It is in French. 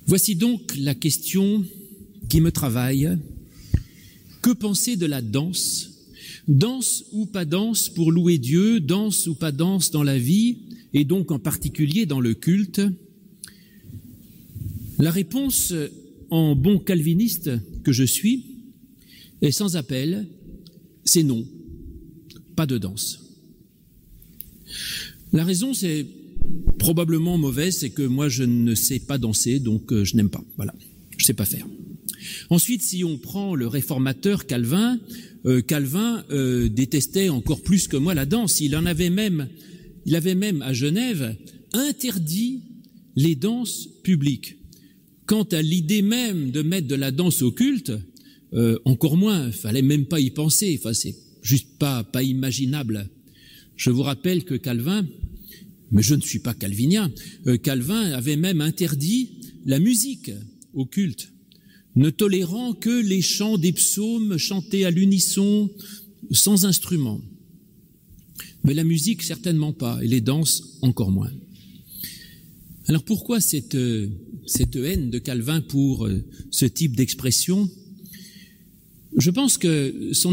Voici donc la question qui me travaille. Que penser de la danse ? Danse ou pas danse pour louer Dieu, danse ou pas danse dans la vie, et donc en particulier dans le culte ? La réponse, en bon calviniste que je suis, est sans appel, c'est non, pas de danse. La raison, c'est probablement mauvaise, c'est que moi je ne sais pas danser, donc je n'aime pas, voilà, je ne sais pas faire. Ensuite, si on prend le réformateur Calvin, Calvin détestait encore plus que moi la danse. Il avait même à Genève interdit les danses publiques. Quant à l'idée même de mettre de la danse au culte, encore moins, fallait même pas y penser. Enfin, c'est juste pas imaginable. Je vous rappelle que Calvin, mais je ne suis pas calvinien, Calvin avait même interdit la musique au culte, ne tolérant que les chants des psaumes chantés à l'unisson, sans instrument. Mais la musique, certainement pas, et les danses, encore moins. Alors pourquoi cette haine de Calvin pour ce type d'expression ? Je pense que son